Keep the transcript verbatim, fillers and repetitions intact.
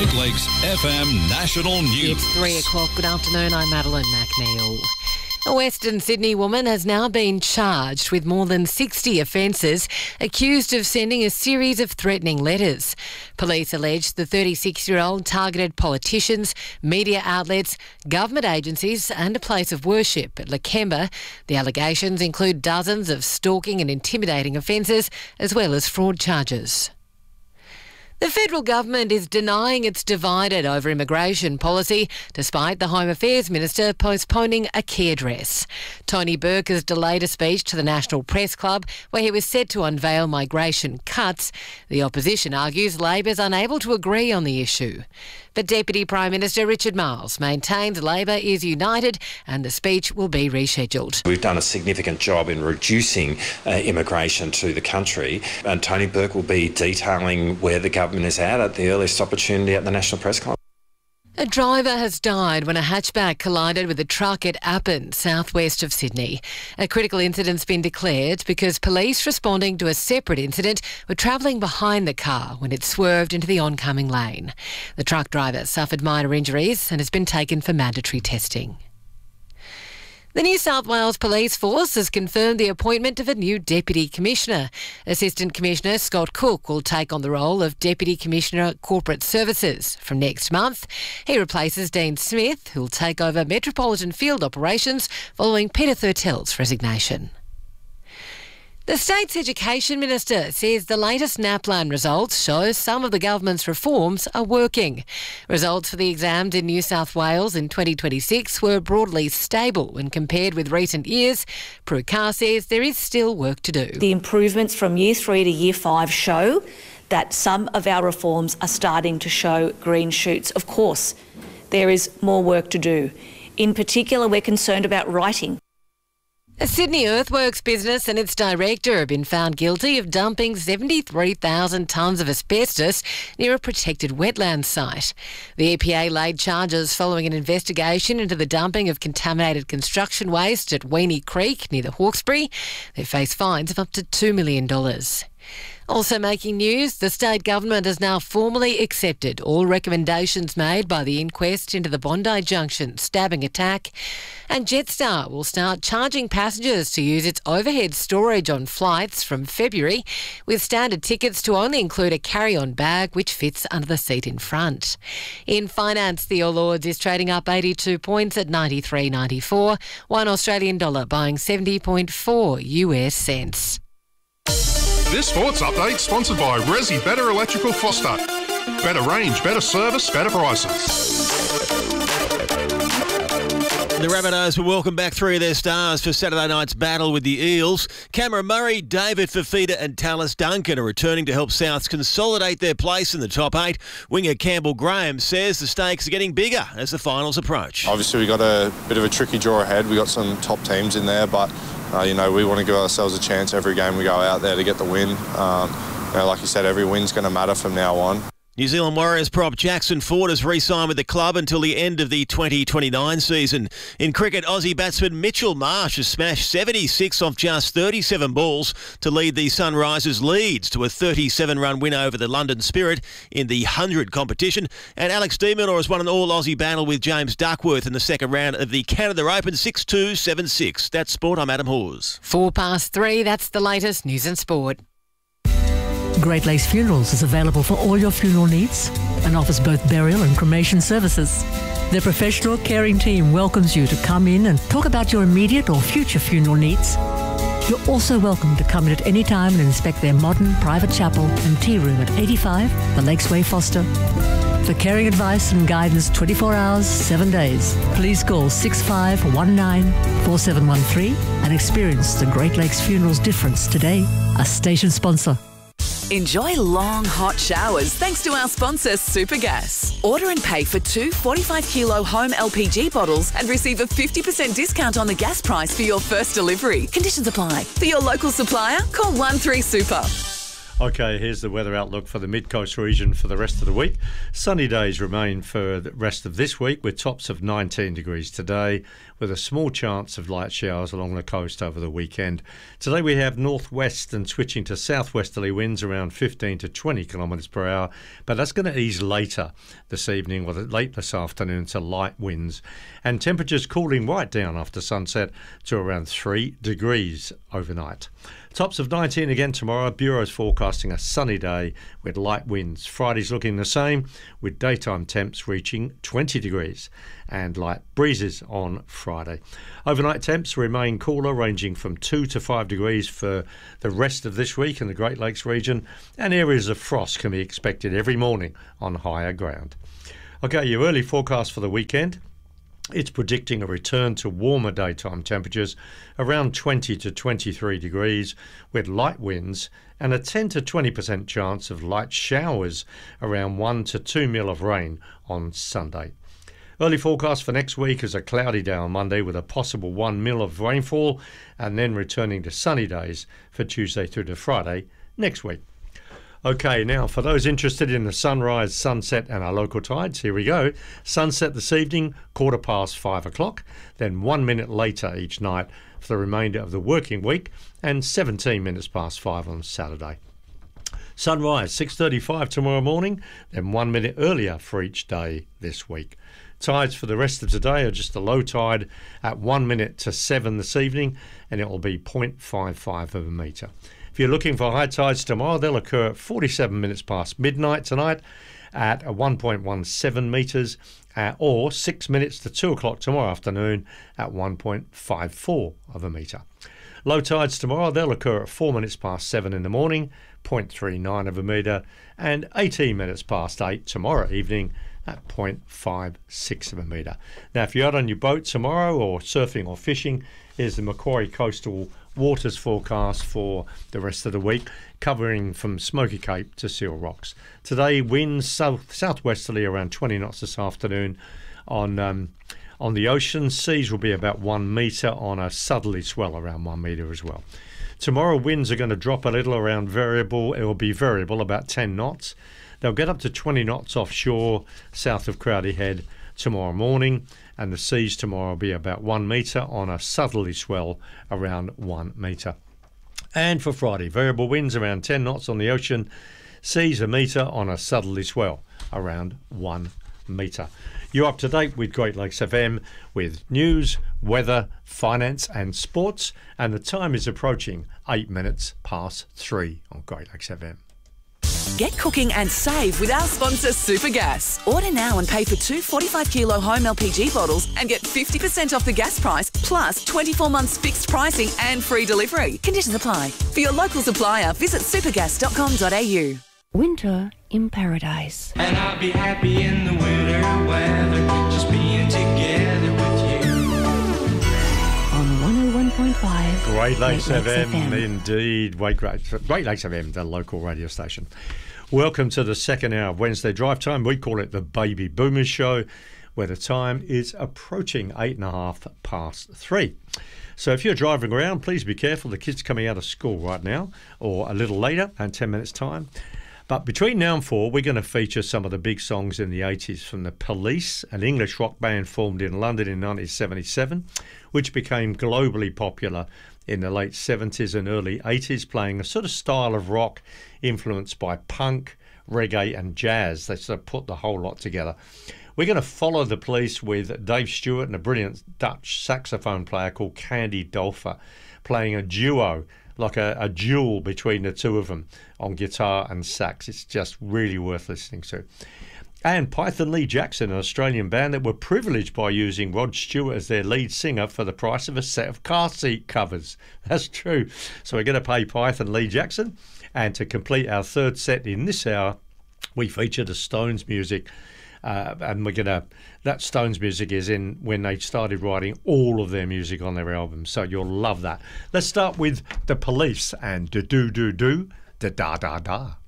Great Lakes F M National News. It's three o'clock. Good afternoon. I'm Madeline McNeil. A Western Sydney woman has now been charged with more than sixty offences, accused of sending a series of threatening letters. Police allege the thirty-six-year-old targeted politicians, media outlets, government agencies and a place of worship at Lakemba. The allegations include dozens of stalking and intimidating offences, as well as fraud charges. The federal government is denying it's divided over immigration policy, despite the Home Affairs Minister postponing a key address. Tony Burke has delayed a speech to the National Press Club where he was set to unveil migration cuts. The opposition argues Labor is unable to agree on the issue. But Deputy Prime Minister Richard Marles maintains Labor is united and the speech will be rescheduled. We've done a significant job in reducing uh, immigration to the country, and Tony Burke will be detailing where the government is at at the earliest opportunity at the National Press Club. A driver has died when a hatchback collided with a truck at Appin, southwest of Sydney. A critical incident's been declared because police responding to a separate incident were travelling behind the car when it swerved into the oncoming lane. The truck driver suffered minor injuries and has been taken for mandatory testing. The New South Wales Police Force has confirmed the appointment of a new Deputy Commissioner. Assistant Commissioner Scott Cook will take on the role of Deputy Commissioner Corporate Services from next month. He replaces Dean Smith, who will take over Metropolitan Field Operations following Peter Thurtell's resignation. The state's Education Minister says the latest NAPLAN results show some of the government's reforms are working. Results for the exams in New South Wales in twenty twenty-six were broadly stable when compared with recent years. Prue Carr says there is still work to do. The improvements from year three to year five show that some of our reforms are starting to show green shoots. Of course, there is more work to do. In particular, we're concerned about writing. A Sydney earthworks business and its director have been found guilty of dumping seventy-three thousand tonnes of asbestos near a protected wetland site. The E P A laid charges following an investigation into the dumping of contaminated construction waste at Weenie Creek near the Hawkesbury. They face fines of up to two million dollars. Also making news, the state government has now formally accepted all recommendations made by the inquest into the Bondi Junction stabbing attack, and Jetstar will start charging passengers to use its overhead storage on flights from February, with standard tickets to only include a carry-on bag which fits under the seat in front. In finance, the All Ords is trading up eighty-two points at ninety-three ninety-four, one Australian dollar buying seventy point four U S cents. This sports update sponsored by Resi Better Electrical Foster. Better range, better service, better prices. The Rabbitohs will welcome back three of their stars for Saturday night's battle with the Eels. Cameron Murray, David Fafita and Tallis Duncan are returning to help Souths consolidate their place in the top eight. Winger Campbell Graham says the stakes are getting bigger as the finals approach. Obviously, we've got a bit of a tricky draw ahead. We've got some top teams in there, but uh, you know, we want to give ourselves a chance every game we go out there to get the win. Um, you know, like you said, every win's going to matter from now on. New Zealand Warriors prop Jackson Ford has re-signed with the club until the end of the twenty twenty-nine season. In cricket, Aussie batsman Mitchell Marsh has smashed seventy-six off just thirty-seven balls to lead the Sunrisers Leeds to a thirty-seven run win over the London Spirit in the one hundred competition. And Alex de Minaur has won an all-Aussie battle with James Duckworth in the second round of the Canada Open six two, seven six. That's sport. I'm Adam Hawes. Four past three, that's the latest news and sport. Great Lakes Funerals is available for all your funeral needs and offers both burial and cremation services. Their professional caring team welcomes you to come in and talk about your immediate or future funeral needs. You're also welcome to come in at any time and inspect their modern private chapel and tea room at eighty-five The Lakes Way, Foster. For caring advice and guidance twenty-four hours, seven days, please call six five one nine, four seven one three and experience the Great Lakes Funerals difference today. A station sponsor. Enjoy long, hot showers thanks to our sponsor, Supergas. Order and pay for two forty-five kilo home L P G bottles and receive a fifty percent discount on the gas price for your first delivery. Conditions apply. For your local supplier, call one three super. Okay, here's the weather outlook for the mid-coast region for the rest of the week. Sunny days remain for the rest of this week with tops of nineteen degrees today, with a small chance of light showers along the coast over the weekend. Today we have northwest and switching to southwesterly winds around fifteen to twenty kilometres per hour, but that's going to ease later this evening or late this afternoon to light winds. And temperatures cooling right down after sunset to around three degrees overnight. Tops of nineteen again tomorrow. Bureau's forecasting a sunny day with light winds. Friday's looking the same, with daytime temps reaching twenty degrees and light breezes on Friday. Overnight temps remain cooler, ranging from two to five degrees for the rest of this week in the Great Lakes region, and areas of frost can be expected every morning on higher ground. Okay, your early forecast for the weekend. It's predicting a return to warmer daytime temperatures around twenty to twenty-three degrees with light winds and a ten to twenty percent chance of light showers around one to two mil of rain on Sunday. Early forecast for next week is a cloudy day on Monday with a possible one mil of rainfall and then returning to sunny days for Tuesday through to Friday next week. Okay, now for those interested in the sunrise, sunset and our local tides, here we go. Sunset this evening, quarter past five o'clock, then one minute later each night for the remainder of the working week, and seventeen minutes past five on Saturday. Sunrise, six thirty-five tomorrow morning, then one minute earlier for each day this week. Tides for the rest of today are just a low tide at one minute to seven this evening, and it will be zero point five five of a metre. If you're looking for high tides tomorrow, they'll occur at forty-seven minutes past midnight tonight at one point one seven metres, uh, or six minutes to two o'clock tomorrow afternoon at one point five four of a metre. Low tides tomorrow, they'll occur at four minutes past seven in the morning, zero point three nine of a metre, and eighteen minutes past eight tomorrow evening at zero point five six of a metre. Now, if you're out on your boat tomorrow or surfing or fishing, here's the Macquarie Coastal Waters forecast for the rest of the week, covering from Smoky Cape to Seal Rocks. Today, winds south southwesterly around twenty knots this afternoon. On um, on the ocean, seas will be about one metre on a southerly swell around one metre as well. Tomorrow, winds are going to drop a little around variable. It will be variable, about ten knots. They'll get up to twenty knots offshore south of Crowdy Head tomorrow morning, and the seas tomorrow will be about one metre on a southerly swell around one metre. And for Friday, variable winds around ten knots on the ocean, seas a metre on a southerly swell around one metre. You're up to date with Great Lakes F M with news, weather, finance and sports, and the time is approaching eight minutes past three on Great Lakes F M. Get cooking and save with our sponsor Supergas. Order now and pay for two forty-five kilo home L P G bottles and get fifty percent off the gas price, plus twenty-four months fixed pricing and free delivery. Conditions apply. For your local supplier, visit supergas dot com dot a u. Winter in paradise. And I'll be happy in the winter weather, just being together with you. On one oh one point five Great Lakes, Great Lakes F M, F M, indeed. Great, Great, Great Lakes F M, the local radio station. Welcome to the second hour of Wednesday Drive Time. We call it the Baby Boomers Show, where the time is approaching eight and a half past three. So if you're driving around, please be careful. The kids coming out of school right now, or a little later, in ten minutes' time. But between now and four, we're going to feature some of the big songs in the eighties from The Police, an English rock band formed in London in nineteen seventy-seven, which became globally popular in the late seventies and early eighties, playing a sort of style of rock influenced by punk, reggae and jazz. They sort of put the whole lot together. We're going to follow The Police with Dave Stewart and a brilliant Dutch saxophone player called Candy Dolfer, playing a duo, like a, a duel between the two of them on guitar and sax. It's just really worth listening to. And Python Lee Jackson, an Australian band that were privileged by using Rod Stewart as their lead singer for the price of a set of car seat covers. That's true. So we're going to pay Python Lee Jackson. And to complete our third set in this hour, we feature the Stones music. Uh, and we're going to, that Stones music is in when they started writing all of their music on their albums. So you'll love that. Let's start with The Police and Do Do Do Do Da Da Da Da.